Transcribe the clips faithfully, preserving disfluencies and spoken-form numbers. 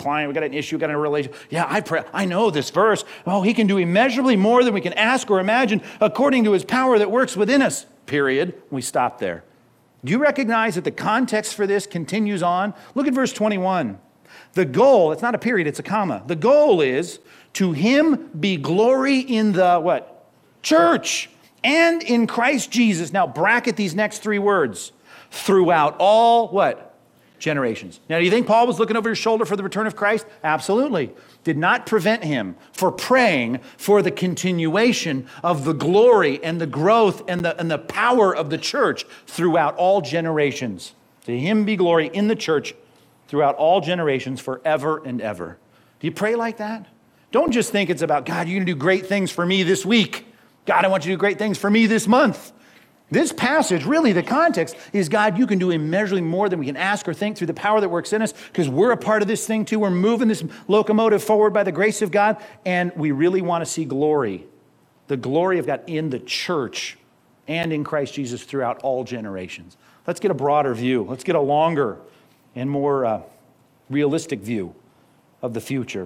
client, we got an issue, we got a relationship. Yeah, I pray. I know this verse. Oh, he can do immeasurably more than we can ask or imagine according to his power that works within us. Period. We stop there. Do you recognize that the context for this continues on? Look at verse twenty-one. The goal, it's not a period, it's a comma. The goal is to him be glory in the what? Church and in Christ Jesus. Now bracket these next three words. Throughout all what? Generations. Now, do you think Paul was looking over his shoulder for the return of Christ? Absolutely. Did not prevent him for praying for the continuation of the glory and the growth and the, and the power of the church throughout all generations. To him be glory in the church throughout all generations forever and ever. Do you pray like that? Don't just think it's about, God, you're going to do great things for me this week. God, I want you to do great things for me this month. This passage, really, the context is, God, you can do immeasurably more than we can ask or think through the power that works in us, because we're a part of this thing too. We're moving this locomotive forward by the grace of God, and we really want to see glory, the glory of God in the church and in Christ Jesus throughout all generations. Let's get a broader view. Let's get a longer and more uh, realistic view of the future.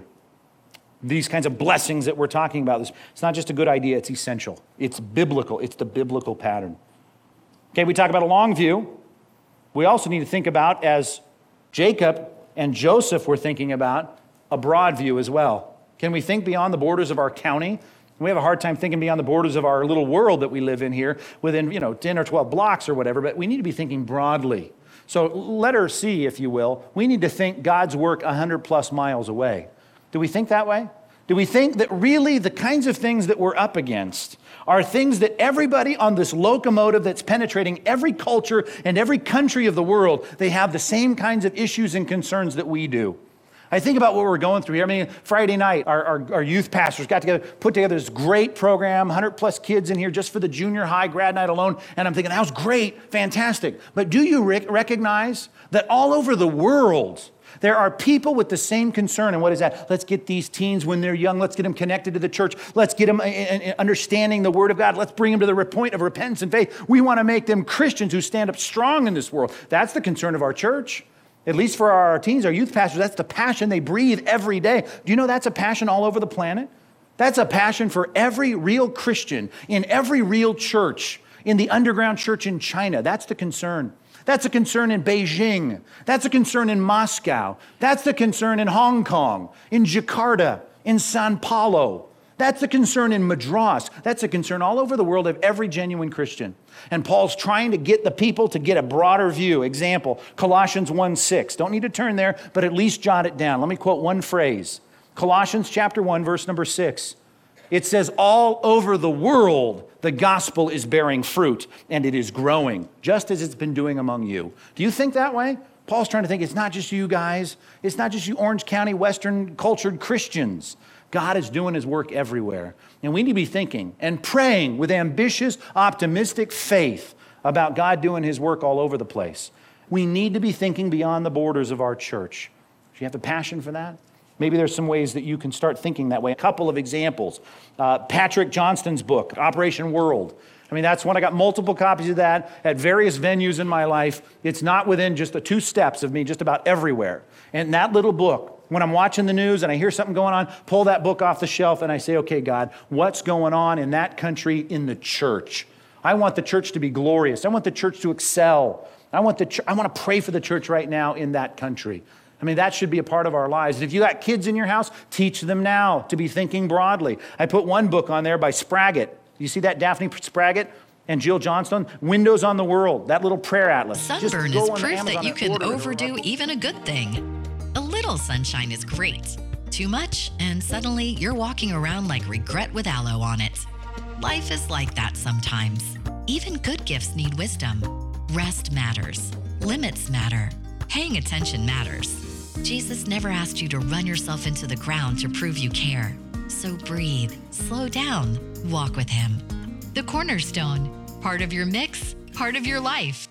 These kinds of blessings that we're talking about, it's not just a good idea, it's essential. It's biblical. It's the biblical pattern. Okay, we talk about a long view. We also need to think about, as Jacob and Joseph were thinking about, a broad view as well. Can we think beyond the borders of our county? We have a hard time thinking beyond the borders of our little world that we live in here within, you know, ten or twelve blocks or whatever, but we need to be thinking broadly. So letter C, if you will, we need to think God's work one hundred plus miles away. Do we think that way? Do we think that really the kinds of things that we're up against are things that everybody on this locomotive that's penetrating every culture and every country of the world, they have the same kinds of issues and concerns that we do? I think about what we're going through here. I mean, Friday night, our, our, our youth pastors got together, put together this great program, one hundred plus kids in here just for the junior high grad night alone. And I'm thinking, that was great, fantastic. But do you rec- recognize that all over the world, there are people with the same concern? And what is that? Let's get these teens when they're young. Let's get them connected to the church. Let's get them understanding the Word of God. Let's bring them to the point of repentance and faith. We want to make them Christians who stand up strong in this world. That's the concern of our church. At least for our teens, our youth pastors, that's the passion they breathe every day. Do you know that's a passion all over the planet? That's a passion for every real Christian in every real church, in the underground church in China. That's the concern. That's a concern in Beijing. That's a concern in Moscow. That's the concern in Hong Kong, in Jakarta, in Sao Paulo. That's the concern in Madras. That's a concern all over the world of every genuine Christian. And Paul's trying to get the people to get a broader view. Example, Colossians one six. Don't need to turn there, but at least jot it down. Let me quote one phrase. Colossians chapter one, verse number six. It says, all over the world, the gospel is bearing fruit, and it is growing, just as it's been doing among you. Do you think that way? Paul's trying to think, it's not just you guys. It's not just you Orange County, Western cultured Christians. God is doing his work everywhere. And we need to be thinking and praying with ambitious, optimistic faith about God doing his work all over the place. We need to be thinking beyond the borders of our church. Do you have the passion for that? Maybe there's some ways that you can start thinking that way. A couple of examples. Uh, Patrick Johnston's book, Operation World. I mean, that's one. I got multiple copies of that at various venues in my life. It's not within just the two steps of me, just about everywhere. And that little book, when I'm watching the news and I hear something going on, pull that book off the shelf and I say, okay, God, what's going on in that country in the church? I want the church to be glorious. I want the church to excel. I want the ch- I want to pray for the church right now in that country. I mean, that should be a part of our lives. And if you got kids in your house, teach them now to be thinking broadly. I put one book on there by Spraggett. You see that, Daphne Spraggett and Jill Johnstone? Windows on the World, that little prayer atlas. Sunburn is proof that you can overdo even a good thing. A little sunshine is great. Too much, and suddenly you're walking around like regret with aloe on it. Life is like that sometimes. Even good gifts need wisdom. Rest matters. Limits matter. Paying attention matters. Jesus never asked you to run yourself into the ground to prove you care. So breathe, slow down, walk with him. The Cornerstone, part of your mix, part of your life.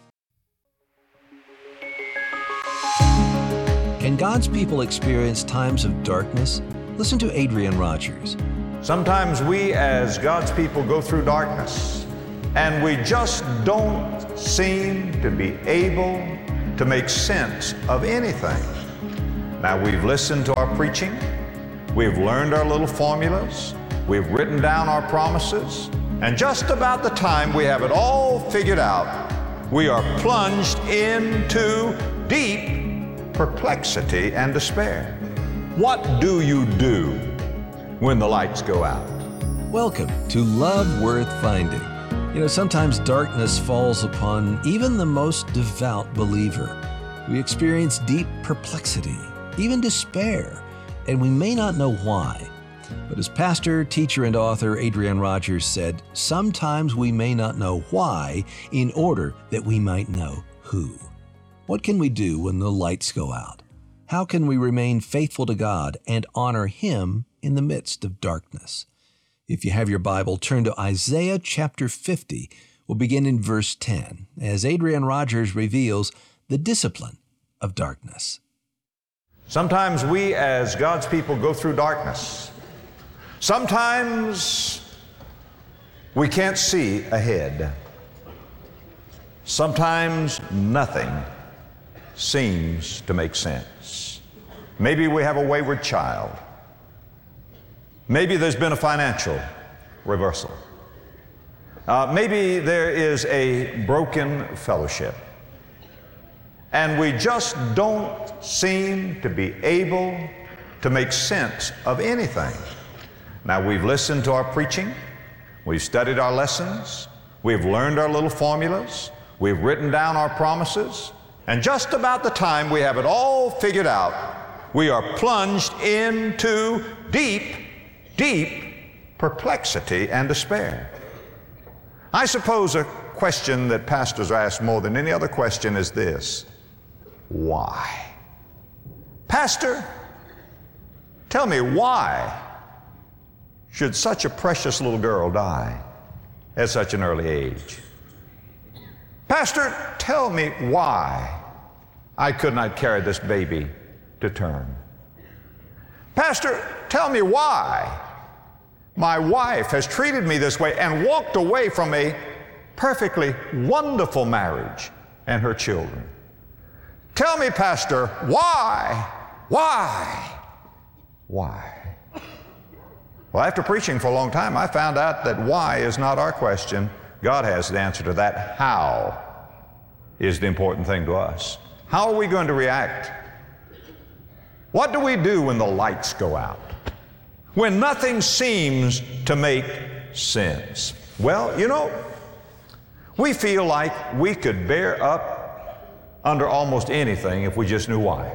Can God's people experience times of darkness? Listen to Adrian Rogers. Sometimes we as God's people go through darkness and we just don't seem to be able to make sense of anything. Now, we've listened to our preaching. We've learned our little formulas. We've written down our promises. And just about the time we have it all figured out, we are plunged into deep perplexity and despair. What do you do when the lights go out? Welcome to Love Worth Finding. You know, sometimes darkness falls upon even the most devout believer. We experience deep perplexity, even despair, and we may not know why. But as pastor, teacher, and author Adrian Rogers said, sometimes we may not know why in order that we might know who. What can we do when the lights go out? How can we remain faithful to God and honor Him in the midst of darkness? If you have your Bible, turn to Isaiah chapter fifty. We'll begin in verse ten, as Adrian Rogers reveals the discipline of darkness. Sometimes we as God's people go through darkness. Sometimes we can't see ahead. Sometimes nothing seems to make sense. Maybe we have a wayward child. Maybe there's been a financial reversal. Uh, maybe there is a broken fellowship. And we just don't seem to be able to make sense of anything. Now, we've listened to our preaching. We've studied our lessons. We've learned our little formulas. We've written down our promises. And just about the time we have it all figured out, we are plunged into deep, deep perplexity and despair. I suppose a question that pastors ask more than any other question is this: why? Pastor, tell me, why should such a precious little girl die at such an early age? Pastor, tell me why I could not carry this baby to term. Pastor, tell me why my wife has treated me this way and walked away from a perfectly wonderful marriage and her children. Tell me, Pastor, why, why, why? Well, after preaching for a long time, I found out that why is not our question. God has the answer to that. How is the important thing to us. How are we going to react? What do we do when the lights go out? When nothing seems to make sense? Well, you know, we feel like we could bear up under almost anything if we just knew why.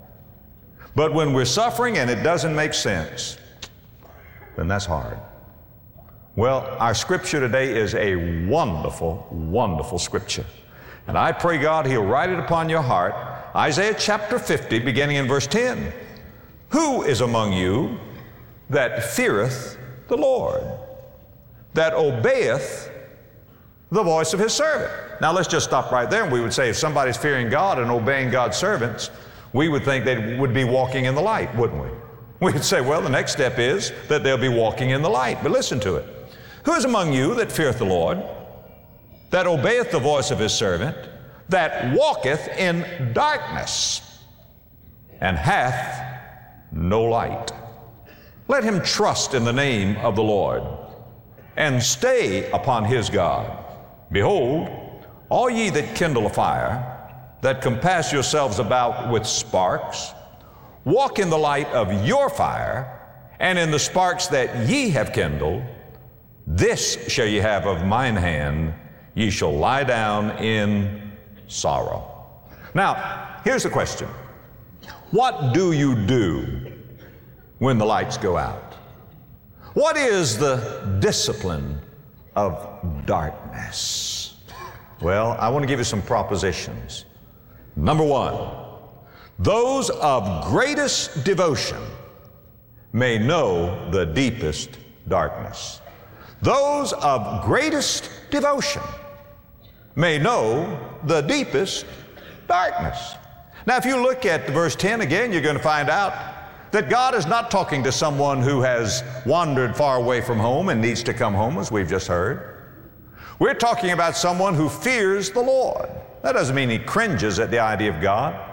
But when we're suffering and it doesn't make sense, then that's hard. Well, our scripture today is a wonderful, wonderful scripture. And I pray God He'll write it upon your heart. Isaiah chapter fifty, beginning in verse ten. Who is among you that feareth the Lord, that obeyeth the voice of His servant? Now let's just stop right there, and we would say if somebody's fearing God and obeying God's servants, we would think they would be walking in the light, wouldn't we? We'd say, well, the next step is that they'll be walking in the light. But listen to it. Who is among you that feareth the Lord, that obeyeth the voice of His servant, that walketh in darkness, and hath no light? Let him trust in the name of the Lord, and stay upon his God. Behold, all ye that kindle a fire, that compass yourselves about with sparks, walk in the light of your fire, and in the sparks that ye have kindled, this shall ye have of mine hand, ye shall lie down in sorrow. Now, here's the question. What do you do when the lights go out? What is the discipline of darkness? Well, I want to give you some propositions. Number one, those of greatest devotion may know the deepest darkness. Those of greatest devotion may know the deepest darkness. Now, if you look at verse ten again, you're going to find out that God is not talking to someone who has wandered far away from home and needs to come home, as we've just heard. We're talking about someone who fears the Lord. That doesn't mean he cringes at the idea of God.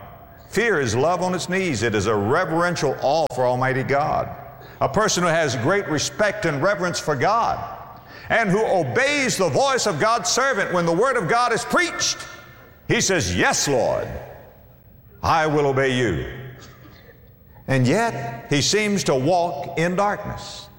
Fear is love on its knees. It is a reverential awe for Almighty God. A person who has great respect and reverence for God and who obeys the voice of God's servant when the Word of God is preached. He says, yes, Lord, I will obey you. And yet, he seems to walk in darkness.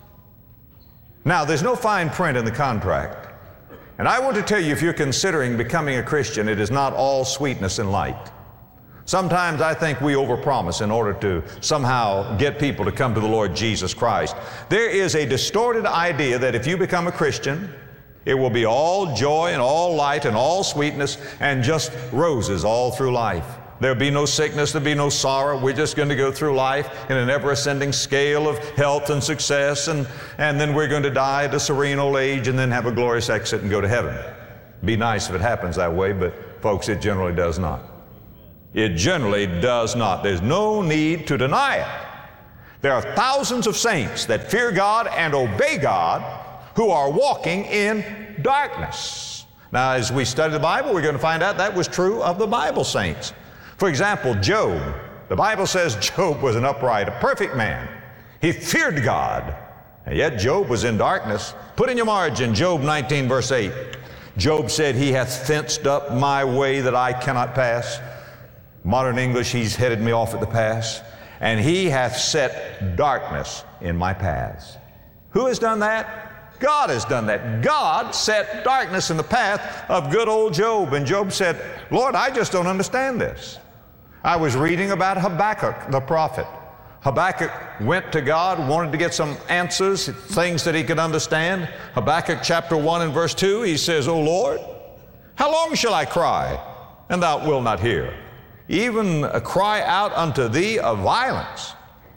Now, there's no fine print in the contract. And I want to tell you, if you're considering becoming a Christian, it is not all sweetness and light. Sometimes I think we overpromise in order to somehow get people to come to the Lord Jesus Christ. There is a distorted idea that if you become a Christian, it will be all joy and all light and all sweetness and just roses all through life. There'll be no sickness, there'll be no sorrow. We're just going to go through life in an ever-ascending scale of health and success, and, and then we're going to die at a serene old age and then have a glorious exit and go to heaven. Be nice if it happens that way, but folks, it generally does not. It generally does not. There's no need to deny it. There are thousands of saints that fear God and obey God who are walking in darkness. Now, as we study the Bible, we're going to find out that was true of the Bible saints. For example, Job. The Bible says Job was an upright, a perfect man. He feared God, and yet Job was in darkness. Put in your margin, Job nineteen, verse eight. Job said, he hath fenced up my way that I cannot pass. Modern English, he's headed me off at the pass. And he hath set darkness in my paths. Who has done that? God has done that. God set darkness in the path of good old Job. And Job said, Lord, I just don't understand this. I was reading about Habakkuk, the prophet. Habakkuk went to God, wanted to get some answers, things that he could understand. Habakkuk chapter one and verse two, he says, O Lord, how long shall I cry, and thou wilt not hear? Even a cry out unto thee of violence,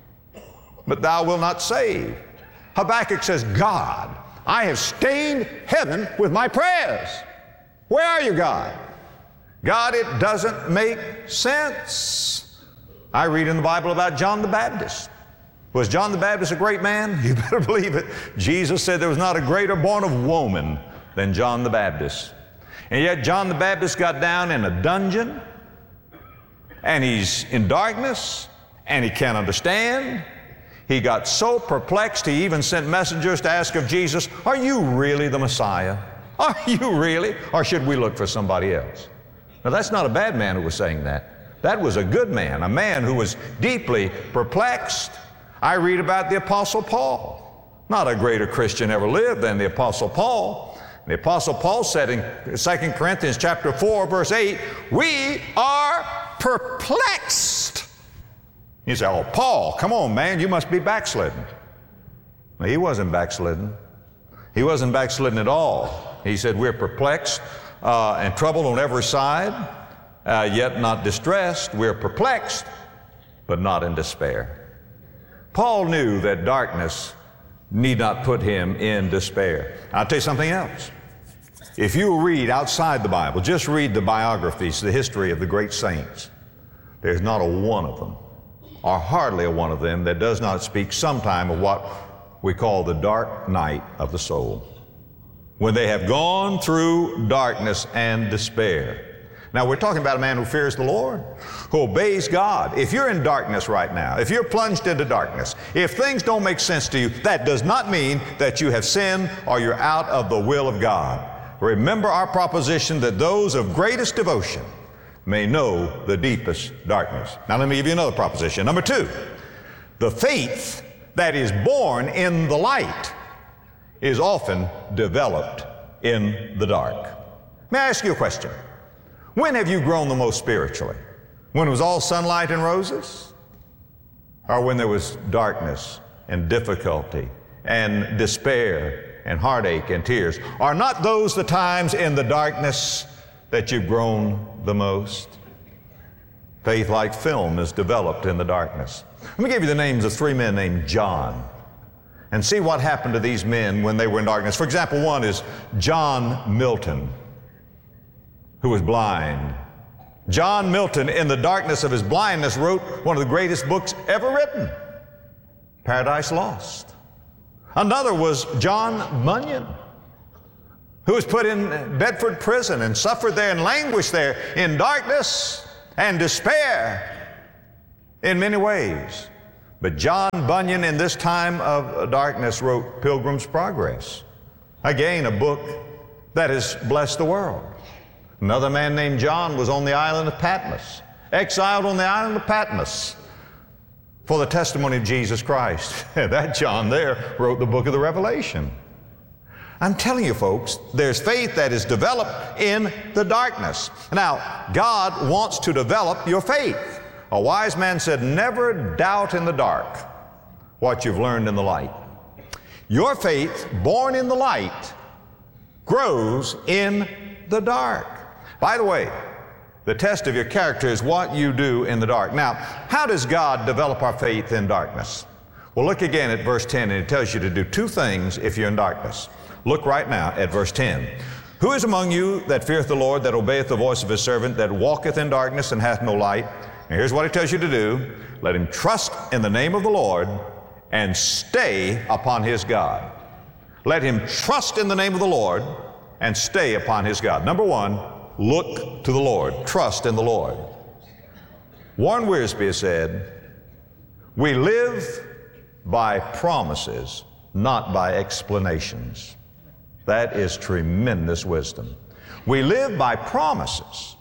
but thou wilt not save. Habakkuk says, God, I have stained heaven with my prayers. Where are you, God? God, it doesn't make sense. I read in the Bible about John the Baptist. Was John the Baptist a great man? You better believe it. Jesus said there was not a greater born of woman than John the Baptist. And yet John the Baptist got down in a dungeon, and he's in darkness, and he can't understand. He got so perplexed, he even sent messengers to ask of Jesus, are you really the Messiah? Are you really? Or should we look for somebody else? Now, that's not a bad man who was saying that. That was a good man, a man who was deeply perplexed. I read about the Apostle Paul. Not a greater Christian ever lived than the Apostle Paul. The Apostle Paul said in Second Corinthians chapter four, verse eight, we are perplexed. You say, oh, Paul, come on, man, you must be backslidden. No, he wasn't backslidden. He wasn't backslidden at all. He said, we're perplexed uh, and troubled on every side, uh, yet not distressed. We're perplexed, but not in despair. Paul knew that darkness need not put him in despair. I'll tell you something else. If you read outside the Bible, just read the biographies, the history of the great saints, there's not a one of them, or hardly a one of them, that does not speak sometime of what we call the dark night of the soul, when they have gone through darkness and despair. Now, we're talking about a man who fears the Lord, who obeys God. If you're in darkness right now, if you're plunged into darkness, if things don't make sense to you, that does not mean that you have sinned or you're out of the will of God. Remember our proposition that those of greatest devotion may know the deepest darkness. Now, let me give you another proposition. Number two, the faith that is born in the light is often developed in the dark. May I ask you a question? When have you grown the most spiritually? When it was all sunlight and roses? Or when there was darkness and difficulty and despair and heartache and tears? Are not those the times in the darkness that you've grown the most? Faith, like film, is developed in the darkness. Let me give you the names of three men named John, and see what happened to these men when they were in darkness. For example, one is John Milton, who was blind. John Milton, in the darkness of his blindness, wrote one of the greatest books ever written, Paradise Lost. Another was John Bunyan, who was put in Bedford prison and suffered there and languished there in darkness and despair. in many ways. But John Bunyan, in this time of darkness, wrote Pilgrim's Progress. Again, a book that has blessed the world. Another man named John was on the island of Patmos, exiled on the island of Patmos for the testimony of Jesus Christ. That John there wrote the book of the Revelation. I'm telling you, folks, there's faith that is developed in the darkness. Now, God wants to develop your faith. A wise man said, never doubt in the dark what you've learned in the light. Your faith, born in the light, grows in the dark. By the way, the test of your character is what you do in the dark. Now, how does God develop our faith in darkness? Well, look again at verse ten, and it tells you to do two things if you're in darkness. Look right now at verse ten. Who is among you that feareth the Lord, that obeyeth the voice of his servant, that walketh in darkness and hath no light? And here's what it tells you to do. Let him trust in the name of the Lord and stay upon his God. Let him trust in the name of the Lord and stay upon his God. Number one, look to the Lord. Trust in the Lord. Warren Wiersbe has said, we live by promises, not by explanations. That is tremendous wisdom. We live by promises,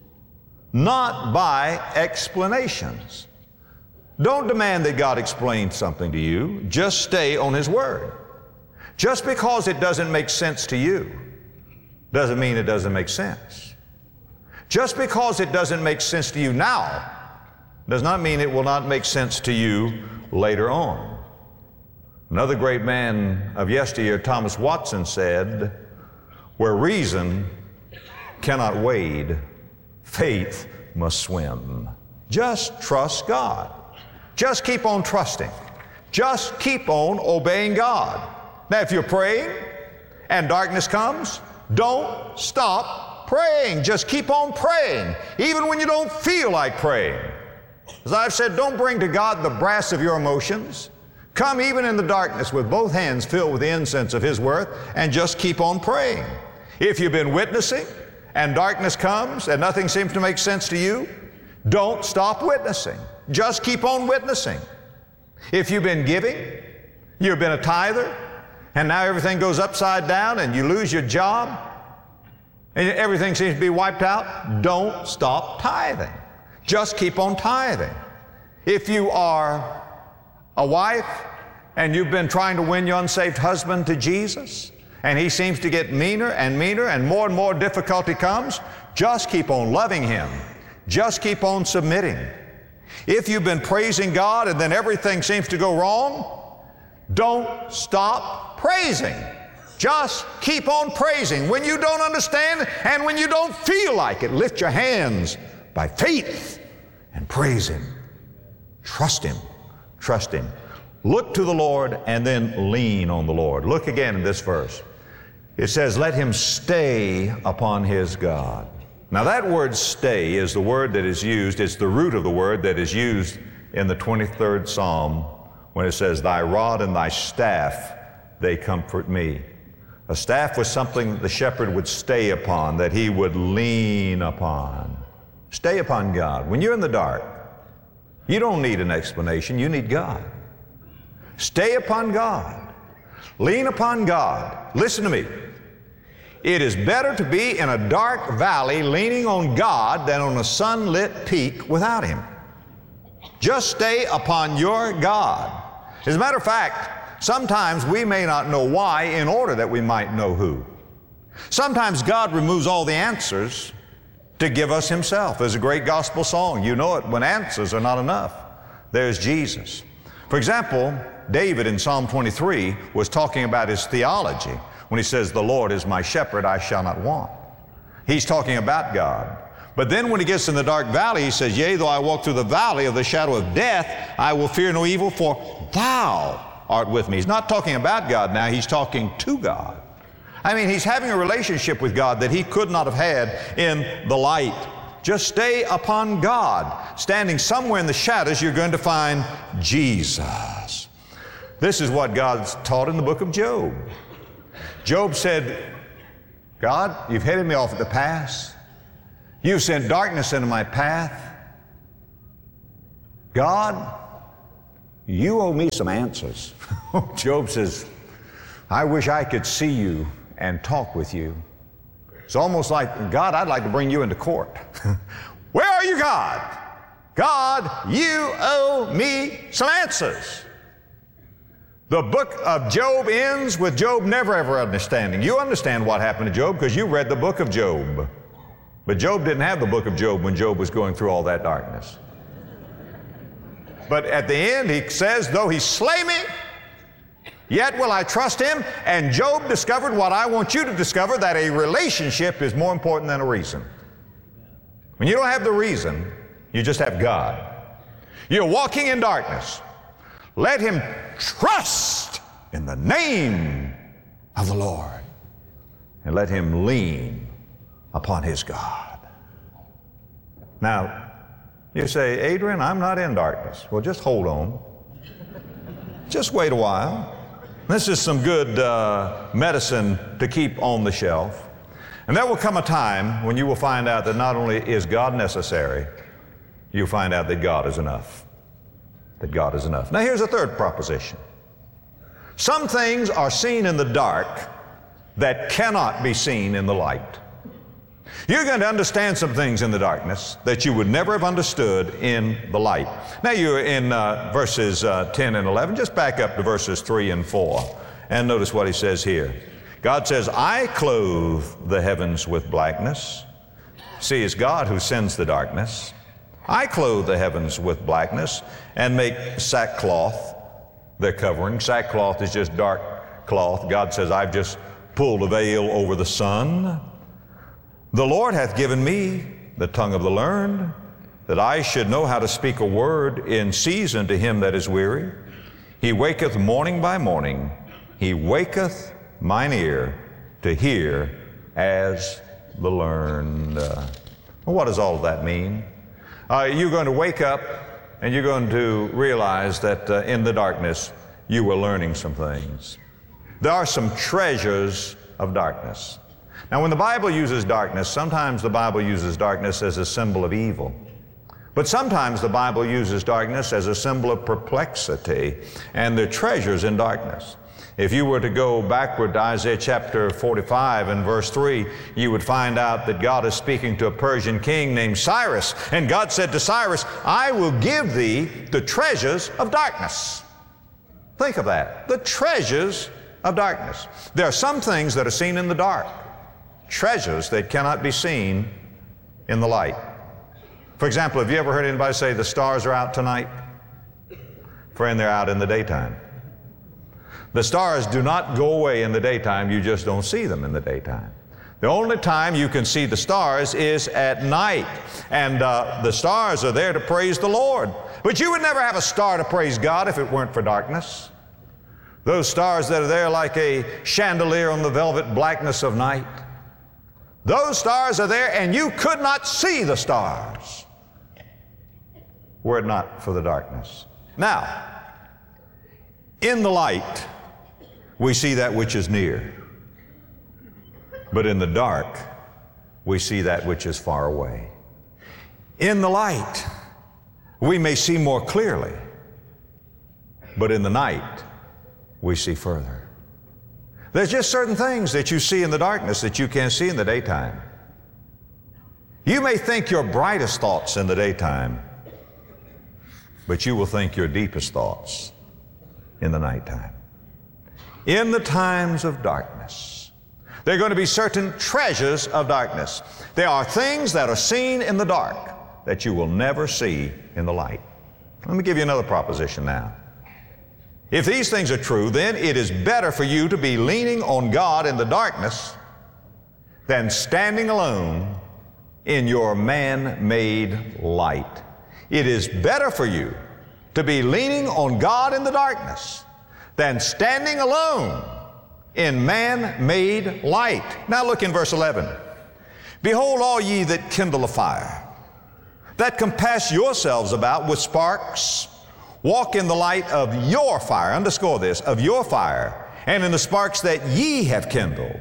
not by explanations. Don't demand that God explain something to you. Just stay on his word. Just because it doesn't make sense to you doesn't mean it doesn't make sense. Just because it doesn't make sense to you now does not mean it will not make sense to you later on. Another great man of yesteryear, Thomas Watson, said, where reason cannot wade, faith must swim. Just trust God. Just keep on trusting. Just keep on obeying God. Now, if you're praying and darkness comes, don't stop praying. Just keep on praying, even when you don't feel like praying. As I've said, don't bring to God the brass of your emotions. Come even in the darkness with both hands filled with the incense of his worth and just keep on praying. If you've been witnessing and darkness comes and nothing seems to make sense to you, don't stop witnessing. Just keep on witnessing. If you've been giving, you've been a tither, and now everything goes upside down and you lose your job and everything seems to be wiped out, don't stop tithing. Just keep on tithing. If you are a wife and you've been trying to win your unsaved husband to Jesus and he seems to get meaner and meaner and more and more difficulty comes, just keep on loving him. Just keep on submitting. If you've been praising God and then everything seems to go wrong, don't stop praising. Just keep on praising. When you don't understand and when you don't feel like it, lift your hands by faith and praise him. Trust him. Trust him. Look to the Lord and then lean on the Lord. Look again in this verse. It says, let him stay upon his God. Now that word stay is the word that is used, it's the root of the word that is used in the twenty-third Psalm when it says, thy rod and thy staff, they comfort me. A staff was something that the shepherd would stay upon, that he would lean upon. Stay upon God. When you're in the dark, you don't need an explanation, you need God. Stay upon God. Lean upon God. Listen to me. It is better to be in a dark valley leaning on God than on a sunlit peak without him. Just stay upon your God. As a matter of fact, sometimes we may not know why in order that we might know who. Sometimes God removes all the answers to give us himself. There's a great gospel song. You know it, when answers are not enough, there's Jesus. For example, David in Psalm twenty-three was talking about his theology when he says, the Lord is my shepherd, I shall not want. He's talking about God. But then when he gets in the dark valley, he says, yea, though I walk through the valley of the shadow of death, I will fear no evil, for thou art with me. He's not talking about God now, he's talking to God. I mean, he's having a relationship with God that he could not have had in the light. Just stay upon God. Standing somewhere in the shadows, you're going to find Jesus. This is what God's taught in the book of Job. Job said, God, you've headed me off at the pass. You've sent darkness into my path. God, you owe me some answers. Job says, I wish I could see you and talk with you. It's almost like, God, I'd like to bring you into court. Where are you, God? God, you owe me some answers. The book of Job ends with Job never ever understanding. You understand what happened to Job because you read the book of Job. But Job didn't have the book of Job when Job was going through all that darkness. But at the end he says, though he slay me, yet will I trust him. And Job discovered what I want you to discover, that a relationship is more important than a reason. When you don't have the reason, you just have God. You're walking in darkness. Let him trust in the name of the Lord, and let him lean upon his God. Now, you say, Adrian, I'm not in darkness. Well, just hold on. Just wait a while. This is some good uh, medicine to keep on the shelf. And there will come a time when you will find out that not only is God necessary, you'll find out that God is enough. That God is enough. Now here's a third proposition. Some things are seen in the dark that cannot be seen in the light. You're going to understand some things in the darkness that you would never have understood in the light. Now you're in uh, verses uh, ten and eleven. Just back up to verses three and four and notice what he says here. God says, I clothe the heavens with blackness. See, it's God who sends the darkness. I clothe the heavens with blackness and make sackcloth their covering. Sackcloth is just dark cloth. God says, I've just pulled a veil over the sun. The Lord hath given me the tongue of the learned, that I should know how to speak a word in season to him that is weary. He waketh morning by morning. He waketh mine ear to hear as the learned. Uh, what does all of that mean? Uh, you're going to wake up and you're going to realize that uh, in the darkness you were learning some things. There are some treasures of darkness. Now when the Bible uses darkness, sometimes the Bible uses darkness as a symbol of evil. But sometimes the Bible uses darkness as a symbol of perplexity, and there are treasures in darkness. If you were to go backward to Isaiah chapter forty-five and verse three, you would find out that God is speaking to a Persian king named Cyrus. And God said to Cyrus, I will give thee the treasures of darkness. Think of that, the treasures of darkness. There are some things that are seen in the dark, treasures that cannot be seen in the light. For example, have you ever heard anybody say the stars are out tonight? Friend, they're out in the daytime. The stars do not go away in the daytime, you just don't see them in the daytime. The only time you can see the stars is at night, and uh, the stars are there to praise the Lord. But you would never have a star to praise God if it weren't for darkness. Those stars that are there like a chandelier on the velvet blackness of night, those stars are there and you could not see the stars were it not for the darkness. Now, in the light, we see that which is near. But in the dark, we see that which is far away. In the light, we may see more clearly. But in the night, we see further. There's just certain things that you see in the darkness that you can't see in the daytime. You may think your brightest thoughts in the daytime, but you will think your deepest thoughts in the nighttime. In the times of darkness, there are going to be certain treasures of darkness. There are things that are seen in the dark that you will never see in the light. Let me give you another proposition now. If these things are true, then it is better for you to be leaning on God in the darkness than standing alone in your man-made light. It is better for you to be leaning on God in the darkness than standing alone in man-made light. Now look in verse eleven. Behold, all ye that kindle a fire, that compass yourselves about with sparks, walk in the light of your fire, underscore this, of your fire, and in the sparks that ye have kindled.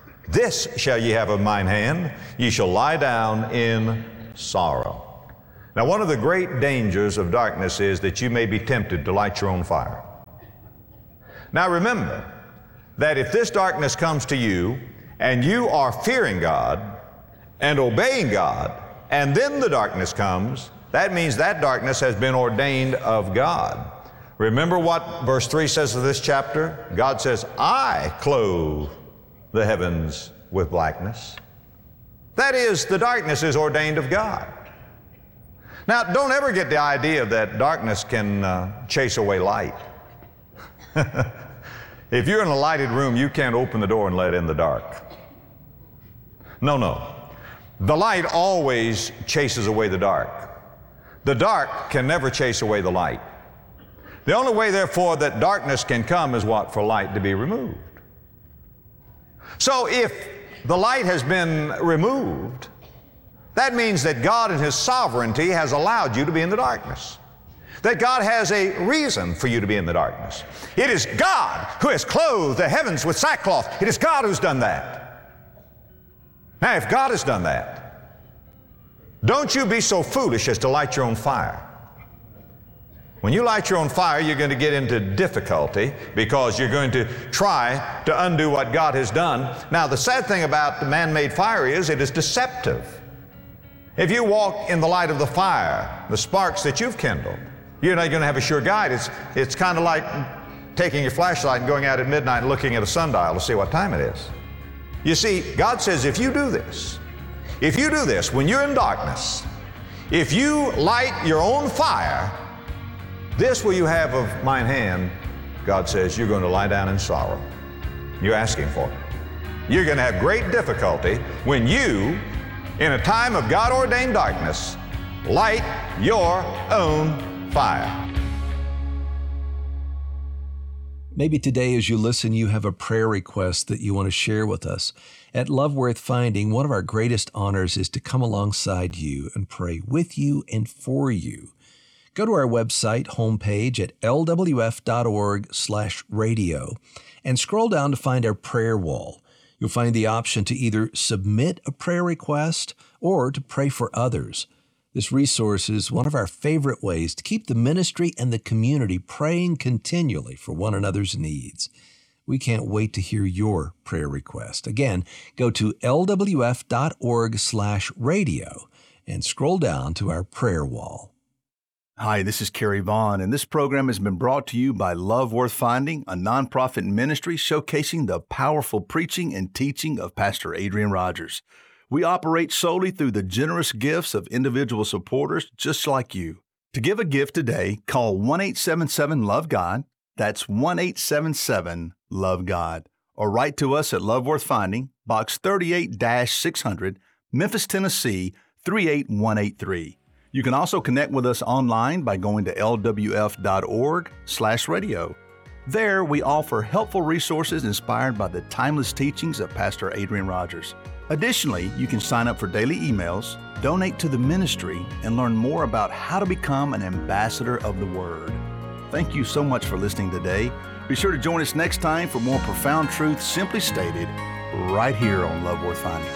This shall ye have of mine hand, ye shall lie down in sorrow. Now, one of the great dangers of darkness is that you may be tempted to light your own fire. Now, remember that if this darkness comes to you and you are fearing God and obeying God, and then the darkness comes, that means that darkness has been ordained of God. Remember what verse three says of this chapter? God says, I clothe the heavens with blackness. That is, the darkness is ordained of God. Now, don't ever get the idea that darkness can uh, chase away light. If you're in a lighted room, you can't open the door and let in the dark. No, no. The light always chases away the dark. The dark can never chase away the light. The only way, therefore, that darkness can come is what? For light to be removed. So if the light has been removed, that means that God in His sovereignty has allowed you to be in the darkness. That God has a reason for you to be in the darkness. It is God who has clothed the heavens with sackcloth. It is God who's done that. Now, if God has done that, don't you be so foolish as to light your own fire. When you light your own fire, you're going to get into difficulty because you're going to try to undo what God has done. Now, the sad thing about the man-made fire is it is deceptive. If you walk in the light of the fire, the sparks that you've kindled, you're not going to have a sure guide. It's, it's kind of like taking your flashlight and going out at midnight and looking at a sundial to see what time it is. You see, God says if you do this, if you do this when you're in darkness, if you light your own fire, this will you have of mine hand, God says, you're going to lie down in sorrow. You're asking for it. You're going to have great difficulty when you, in a time of God-ordained darkness, light your own fire. Maybe today as you listen, you have a prayer request that you want to share with us. At Love Worth Finding, one of our greatest honors is to come alongside you and pray with you and for you. Go to our website homepage at l w f dot org slash radio and scroll down to find our prayer wall. You'll find the option to either submit a prayer request or to pray for others. This resource is one of our favorite ways to keep the ministry and the community praying continually for one another's needs. We can't wait to hear your prayer request. Again, go to l w f dot org slash radio and scroll down to our prayer wall. Hi, this is Kerry Vaughn, and this program has been brought to you by Love Worth Finding, a nonprofit ministry showcasing the powerful preaching and teaching of Pastor Adrian Rogers. We operate solely through the generous gifts of individual supporters just like you. To give a gift today, call one eight seven seven love God. That's one eight seven seven love God. Or write to us at Love Worth Finding, Box thirty-eight six hundred, Memphis, Tennessee, three eight one eight three. You can also connect with us online by going to l w f dot org slash radio. There, we offer helpful resources inspired by the timeless teachings of Pastor Adrian Rogers. Additionally, you can sign up for daily emails, donate to the ministry, and learn more about how to become an ambassador of the Word. Thank you so much for listening today. Be sure to join us next time for more profound truth simply stated right here on Love Worth Finding.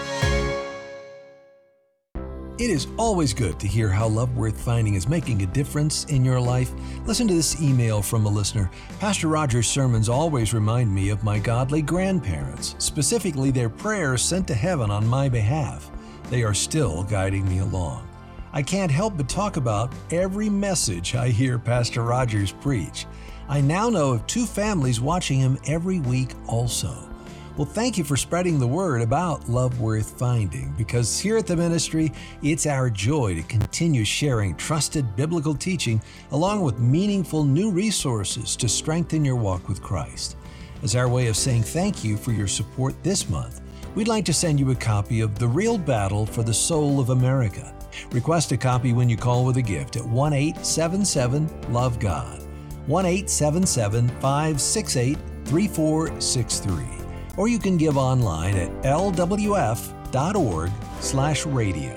It is always good to hear how Love Worth Finding is making a difference in your life. Listen to this email from a listener. Pastor Rogers' sermons always remind me of my godly grandparents, specifically their prayers sent to heaven on my behalf. They are still guiding me along. I can't help but talk about every message I hear Pastor Rogers preach. I now know of two families watching him every week also. Well, thank you for spreading the word about Love Worth Finding, because here at the ministry, it's our joy to continue sharing trusted biblical teaching along with meaningful new resources to strengthen your walk with Christ. As our way of saying thank you for your support this month, we'd like to send you a copy of The Real Battle for the Soul of America. Request a copy when you call with a gift at one eight seven seven love God, one eight seven seven five six eight three four six three. Or you can give online at l w f dot org slash radio.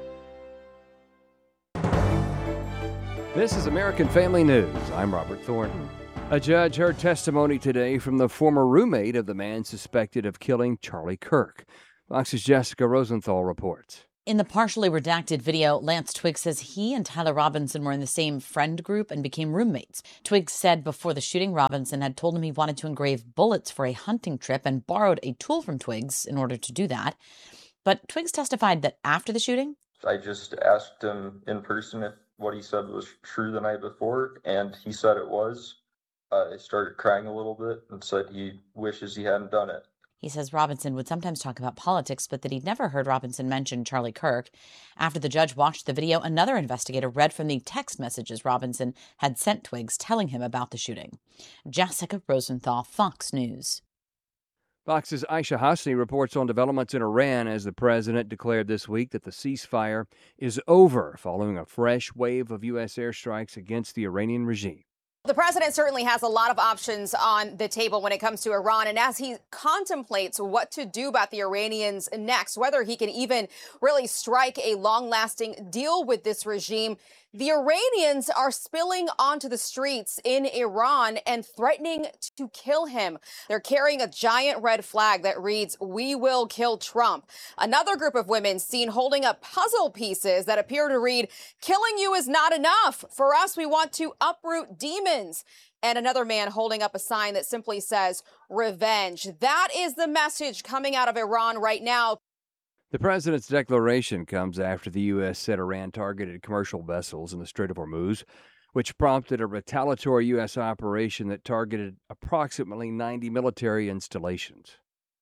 This is American Family News. I'm Robert Thornton. A judge heard testimony today from the former roommate of the man suspected of killing Charlie Kirk. Fox's Jessica Rosenthal reports. In the partially redacted video, Lance Twiggs says he and Tyler Robinson were in the same friend group and became roommates. Twiggs said before the shooting, Robinson had told him he wanted to engrave bullets for a hunting trip and borrowed a tool from Twiggs in order to do that. But Twiggs testified that after the shooting, I just asked him in person if what he said was true the night before, and he said it was. Uh, I started crying a little bit and said he wishes he hadn't done it. he says Robinson would sometimes talk about politics, but that he'd never heard Robinson mention Charlie Kirk. After the judge watched the video, another investigator read from the text messages Robinson had sent Twiggs telling him about the shooting. Jessica Rosenthal, Fox News. Fox's Aisha Hasni reports on developments in Iran as the president declared this week that the ceasefire is over following a fresh wave of U S airstrikes against the Iranian regime. The president certainly has a lot of options on the table when it comes to Iran. And as he contemplates what to do about the Iranians next, whether he can even really strike a long-lasting deal with this regime, the Iranians are spilling onto the streets in Iran and threatening to kill him. They're carrying a giant red flag that reads, "We will kill Trump." Another group of women seen holding up puzzle pieces that appear to read, "Killing you is not enough. For us, we want to uproot demons." And another man holding up a sign that simply says, "Revenge." That is the message coming out of Iran right now. The president's declaration comes after the U S said Iran targeted commercial vessels in the Strait of Hormuz, which prompted a retaliatory U S operation that targeted approximately ninety military installations.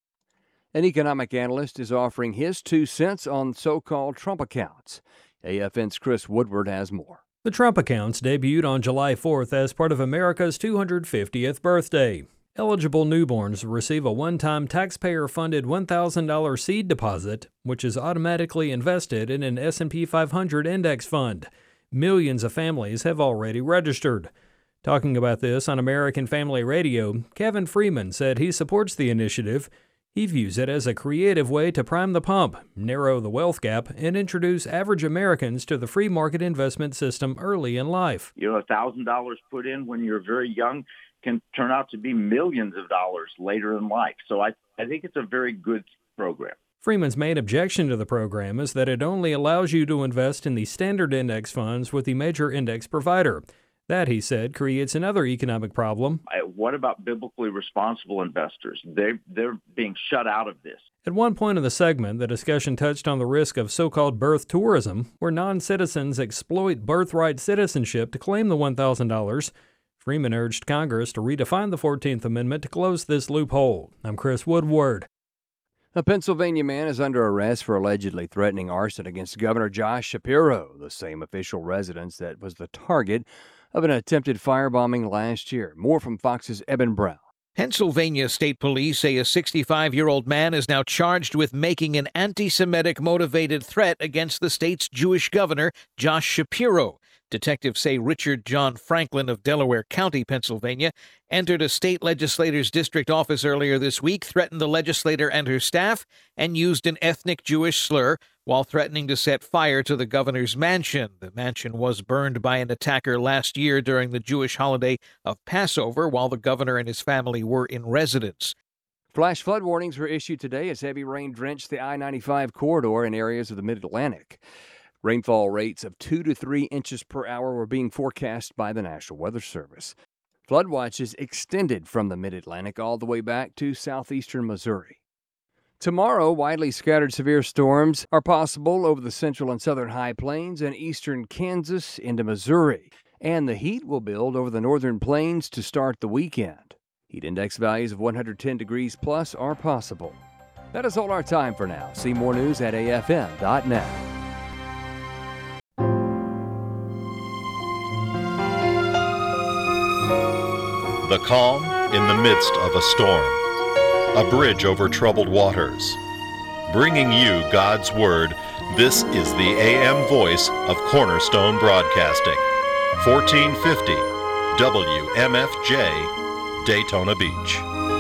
An economic analyst is offering his two cents on so-called Trump accounts. A F N's Chris Woodward has more. The Trump accounts debuted on July fourth as part of America's two hundred fiftieth birthday. Eligible newborns receive a one-time taxpayer-funded one thousand dollars seed deposit, which is automatically invested in an S and P five hundred index fund. Millions of families have already registered. Talking about this on American Family Radio, Kevin Freeman said he supports the initiative. He views it as a creative way to prime the pump, narrow the wealth gap, and introduce average Americans to the free market investment system early in life. You know, one thousand dollars put in when you're very young can turn out to be millions of dollars later in life. So I, I think it's a very good program. Freeman's main objection to the program is that it only allows you to invest in the standard index funds with the major index provider. That, he said, creates another economic problem. I, what about biblically responsible investors? They, they're being shut out of this. At one point in the segment, the discussion touched on the risk of so-called birth tourism, where non-citizens exploit birthright citizenship to claim the one thousand dollars. Freeman urged Congress to redefine the fourteenth Amendment to close this loophole. I'm Chris Woodward. A Pennsylvania man is under arrest for allegedly threatening arson against Governor Josh Shapiro, the same official residence that was the target of an attempted firebombing last year. More from Fox's Eben Brown. Pennsylvania State Police say a sixty-five-year-old man is now charged with making an anti-Semitic motivated threat against the state's Jewish governor, Josh Shapiro. Detectives say Richard John Franklin of Delaware County, Pennsylvania, entered a state legislator's district office earlier this week, threatened the legislator and her staff, and used an ethnic Jewish slur while threatening to set fire to the governor's mansion. The mansion was burned by an attacker last year during the Jewish holiday of Passover while the governor and his family were in residence. Flash flood warnings were issued today as heavy rain drenched the I ninety-five corridor in areas of the Mid-Atlantic. Rainfall rates of two to three inches per hour were being forecast by the National Weather Service. Flood watches extended from the Mid-Atlantic all the way back to southeastern Missouri. Tomorrow, widely scattered severe storms are possible over the central and southern high plains and eastern Kansas into Missouri. And the heat will build over the northern plains to start the weekend. Heat index values of one hundred ten degrees plus are possible. That is all our time for now. See more news at A F M dot net. The calm in the midst of a storm. A bridge over troubled waters. Bringing you God's Word, this is the A M voice of Cornerstone Broadcasting. fourteen fifty W M F J, Daytona Beach.